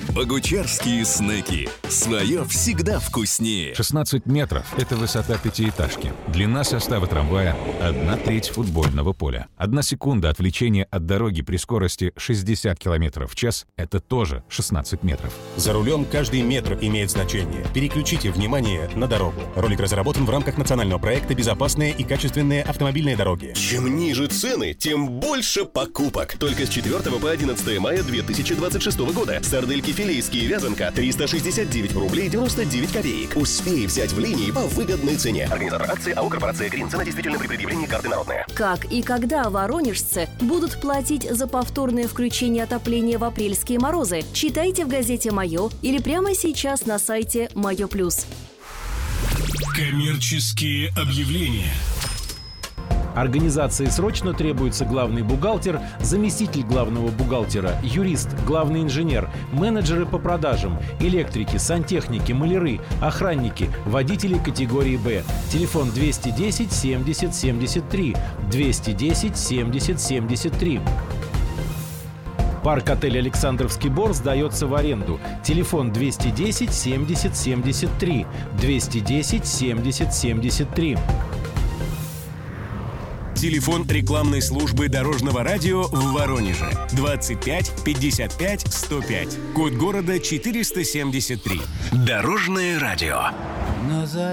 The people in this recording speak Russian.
Богучарские снеки. Свое всегда вкуснее. 16 метров – это высота пятиэтажки. Длина состава трамвая – 1/3 футбольного поля. 1 секунда отвлечения от дороги при скорости 60 км в час – это тоже 16 метров. За рулем каждый метр имеет значение. Переключите внимание на дорогу. Ролик разработан в рамках национального проекта «Безопасные и качественные автомобильные дороги». Чем ниже цены, тем больше покупок. Только с 4 по 11 мая 2026 года. Сардельки филейские вязанка 369 рублей 99 копеек. Успей взять в линии по выгодной цене. Организатор акции АО «Корпорация Грин». Цена действительно при предъявлении карты народная. Как и когда воронежцы будут платить за повторное включение отопления в апрельские морозы? Читайте в газете «Мое» или прямо сейчас на сайте «Мое плюс». Коммерческие объявления. Организации срочно требуется главный бухгалтер, заместитель главного бухгалтера, юрист, главный инженер, менеджеры по продажам, электрики, сантехники, маляры, охранники, водители категории «Б». Телефон 210 70 73, 210 70 73. Парк-отель «Александровский Бор» сдается в аренду. Телефон 210 70 73, 210 70 73. Телефон рекламной службы Дорожного радио в Воронеже 25 55 105. Код города 473. Дорожное радио.